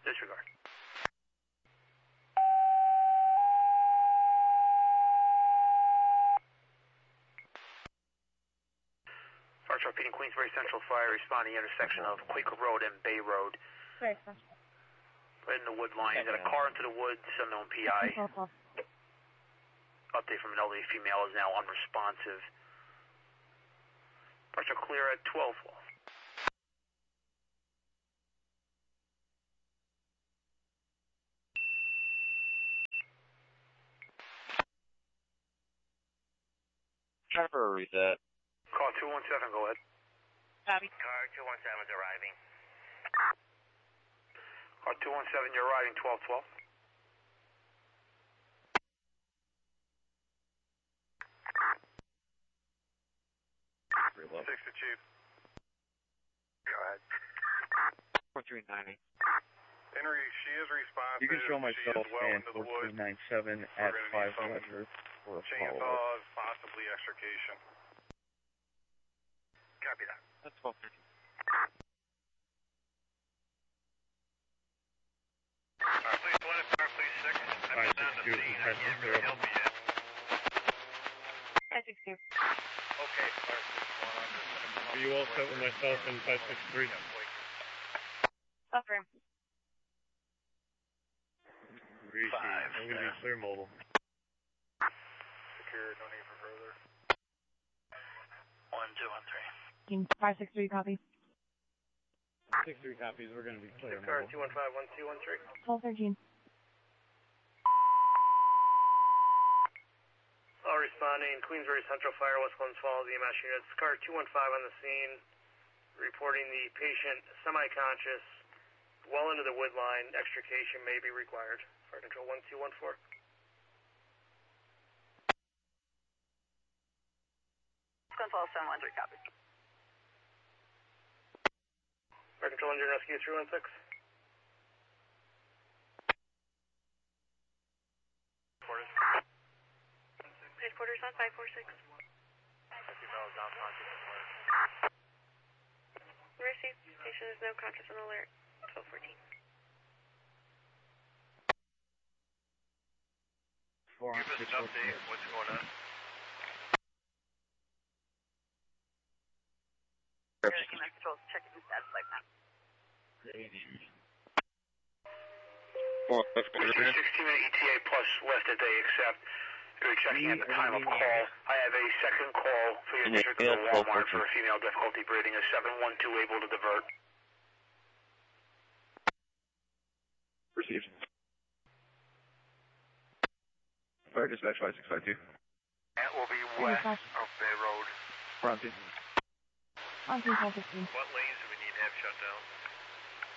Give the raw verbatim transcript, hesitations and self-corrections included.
Disregard. Fire truck beating Queensbury Central Fire, responding intersection of Quaker Road and Bay Road. Very fast. Right in the wood line. Got a car into the woods, unknown P I. Update from an elderly female is now unresponsive. Fire truck clear at twelve twelve. Try for a reset. Call two one seven, go ahead. Copy. Car two one seven is arriving. Car two one seven, you're arriving twelve twelve. Six to Chief. Go ahead. four three nine. Henry, she is responsive. You can show She myself is well and into the four three woods. nine seven at gonna need five some hundred for a follow-up. Chainsaws, possibly extrication. Copy that. That's twelve fifty. Uh, please one, car, please six. I'm Five, just on six, the two, scene. I five, can't six, really zero. help you yet. five six two. Okay, car six one. I'm just gonna come up Are you all with set with myself and five six three? Affirm. Rishi, Five, I'm going to yeah. be clear mobile. Secure, no need for further. One, two, one, three. five six three, copy. six three copies, we're going to be clear Car mobile. two one five, one two one three. twelve thirteen. All responding, Queensbury Central Fire, West Glens Falls, E M S units. Car two one five on the scene, reporting the patient semi-conscious, well into the wood line. Extrication may be required. Fire Control one two one four. Glens Falls seven one three, copy. Fire Control Engine Rescue three one six. Quarters. Headquarters on five four six. Female is not conscious. Mercy, patient is no conscious on alert. twelve fourteen. Four on Give us six, an four, update. four. What's going on? Controls checking the status like that. Four, five, four, three. sixteen minute E T A plus left that they accept. You're checking at the time of call. I have a second call for your Yeah, district yeah, of Walmart for a female difficulty breathing. A seven one two able to divert. Received. Fire dispatch five six five two. That will be west of Bay Road. Bronte. On three twelve fifteen. What lanes do we need to have shut down?